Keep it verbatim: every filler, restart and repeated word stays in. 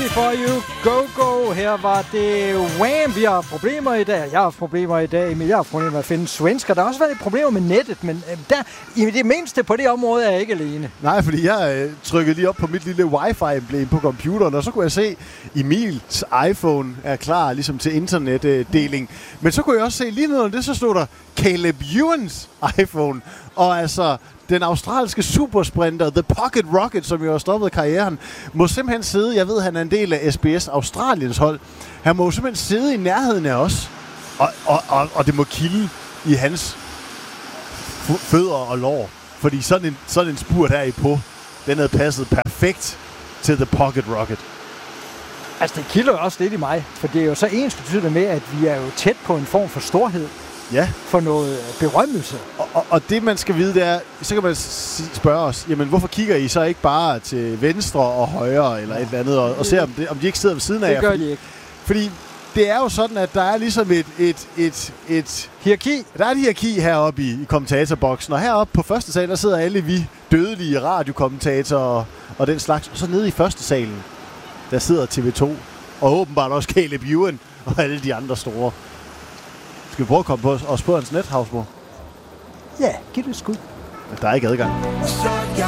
for you, go go. Her var det Wham. Vi har problemer i dag. Jeg har problemer i dag, Emil. Jeg har problemer med at finde svensker. Der har også været lidt problemer med nettet, men der, i det mindste på det område er jeg ikke alene. Nej, fordi jeg øh, trykkede lige op på mit lille wifi-emblem på computeren, og så kunne jeg se, Emils iPhone er klar ligesom til internetdeling. Men så kunne jeg også se lige noget af det, så stod der Caleb Ewans iPhone. Og altså, den australske supersprinter, The Pocket Rocket, som jo har stoppet karrieren, må simpelthen sidde, jeg ved, han er en del af S B S Australiens hold, han må simpelthen sidde i nærheden af os, og, og, og, og det må kilde i hans fødder og lår. Fordi sådan en, sådan en spurt her i på, den havde passet perfekt til The Pocket Rocket. Altså, det kilder jo også lidt i mig, for det er jo så ensbetydende med, at vi er jo tæt på en form for storhed. Ja. For noget berømmelse. Og, og, og det, man skal vide, det er, så kan man spørge os, jamen, hvorfor kigger I så ikke bare til venstre og højre, eller et eller andet, og, og ser, om, det, om de ikke sidder ved siden af jer? Det gør fordi, de ikke. Fordi det er jo sådan, at der er ligesom et, et, et, et hierarki. Der er et hierarki heroppe i, i kommentatorboksen, og heroppe på første sal, der sidder alle vi dødelige radiokommentatorer og, og den slags. Og så nede i første salen, der sidder T V to, og åbenbart også Caleb Ewan og alle de andre store. Skal vi prøve at komme på os på hans net, Havsborg? Ja, giv det et skud. Der er ikke adgang. Så jeg